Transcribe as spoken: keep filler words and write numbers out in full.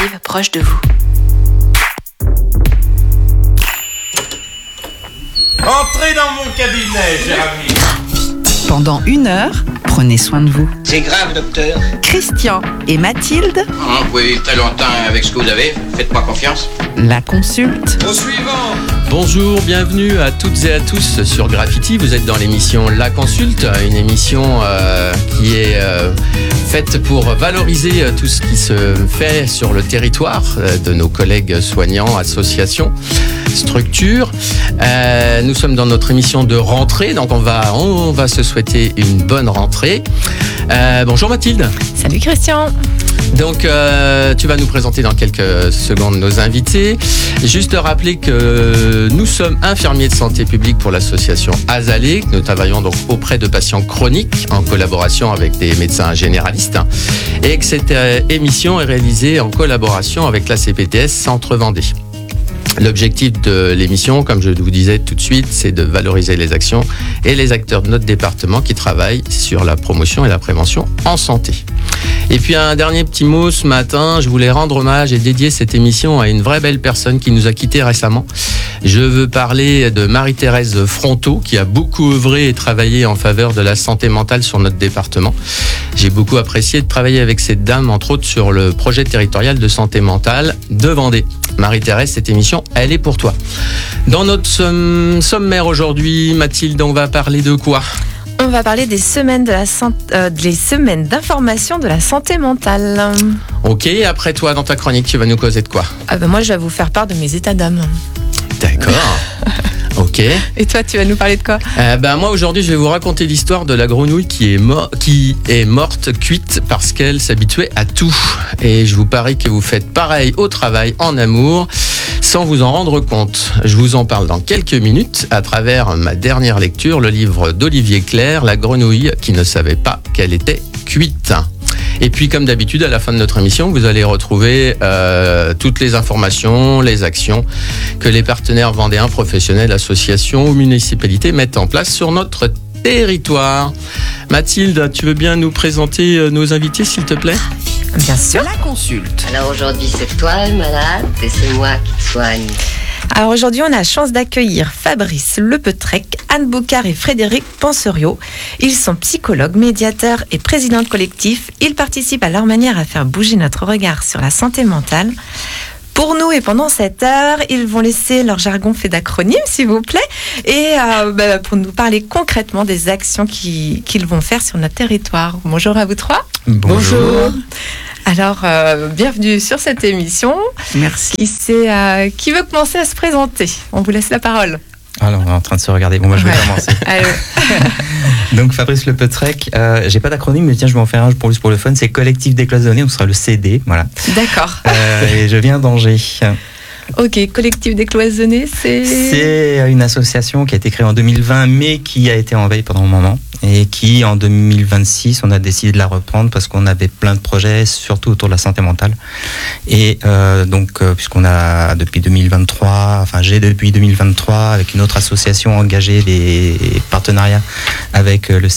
Créative proche de vous. Entrez dans mon cabinet, Jérémy. Pendant une heure, prenez soin de vous. C'est grave, docteur. Christian et Mathilde. Oh, vous pouvez vivre très longtemps avec ce que vous avez. Faites-moi confiance. La consulte. Au suivant. Bonjour, bienvenue à toutes et à tous sur Graffiti. Vous êtes dans l'émission La Consulte, une émission euh, qui est euh, faite pour valoriser tout ce qui se fait sur le territoire euh, de nos collègues soignants, associations, structures. Euh, nous sommes dans notre émission de rentrée, donc on va, on va se souhaiter une bonne rentrée. Euh, bonjour Mathilde. Salut Christian. Donc, euh, tu vas nous présenter dans quelques secondes nos invités. Juste rappeler que nous sommes infirmiers de santé publique pour l'association Azalée. Nous travaillons donc auprès de patients chroniques en collaboration avec des médecins généralistes. Et que cette euh, émission est réalisée en collaboration avec l'A C P T S Centre Vendée. L'objectif de l'émission, comme je vous disais tout de suite, c'est de valoriser les actions et les acteurs de notre département qui travaillent sur la promotion et la prévention en santé. Et puis un dernier petit mot ce matin, je voulais rendre hommage et dédier cette émission à une vraie belle personne qui nous a quittés récemment. Je veux parler de Marie-Thérèse Fronteau qui a beaucoup œuvré et travaillé en faveur de la santé mentale sur notre département. J'ai beaucoup apprécié de travailler avec cette dame, entre autres sur le projet territorial de santé mentale de Vendée. Marie-Thérèse, cette émission, elle est pour toi. Dans notre somm- sommaire aujourd'hui, Mathilde, on va parler de quoi ? On va parler des semaines, de la san- euh, des semaines d'information de la santé mentale. Ok, après toi, dans ta chronique, tu vas nous causer de quoi ? Ah ben moi, je vais vous faire part de mes états d'âme. D'accord. Ok. Et toi, tu vas nous parler de quoi ? euh, ben, Moi, aujourd'hui, je vais vous raconter l'histoire de la grenouille qui est, mo- qui est morte cuite parce qu'elle s'habituait à tout. Et je vous parie que vous faites pareil au travail, en amour, sans vous en rendre compte. Je vous en parle dans quelques minutes à travers ma dernière lecture, le livre d'Olivier Clerc, La grenouille qui ne savait pas qu'elle était cuite. Et puis, comme d'habitude, à la fin de notre émission, vous allez retrouver euh, toutes les informations, les actions que les partenaires vendéens, professionnels, associations ou municipalités mettent en place sur notre territoire. Mathilde, tu veux bien nous présenter euh, nos invités, s'il te plaît ? Bien sûr. La consulte. Alors aujourd'hui, c'est toi le malade et c'est moi qui te soigne. Alors aujourd'hui, on a la chance d'accueillir Fabrice Lepeutrec, Anne Boucard et Frédéric Penseriot. Ils sont psychologues, médiateurs et présidents de collectifs. Ils participent à leur manière à faire bouger notre regard sur la santé mentale. Pour nous et pendant cette heure, ils vont laisser leur jargon fait d'acronymes, s'il vous plaît, et euh, bah, pour nous parler concrètement des actions qui, qu'ils vont faire sur notre territoire. Bonjour à vous trois. Bonjour. Alors, euh, bienvenue sur cette émission. Merci. Qui, c'est, euh, qui veut commencer à se présenter ? On vous laisse la parole. Alors, on est en train de se regarder. Bon, moi, je vais Ouais. commencer. Allez. Donc, Fabrice Lepeutrec, euh, j'ai pas d'acronyme, mais tiens, je vais en faire un pour juste pour le fun. C'est Collectif Décloisonné, donc ce sera le C D, voilà. D'accord. Euh, et je viens d'Angers. Ok, Collectif Décloisonné, c'est... C'est une association qui a été créée en deux mille vingt, mais qui a été en veille pendant un moment. Et qui, en deux mille vingt-six, on a décidé de la reprendre parce qu'on avait plein de projets, surtout autour de la santé mentale. Et euh, donc, euh, puisqu'on a depuis deux mille vingt-trois, enfin j'ai depuis deux mille vingt-trois, avec une autre association engagé des partenariats avec euh, le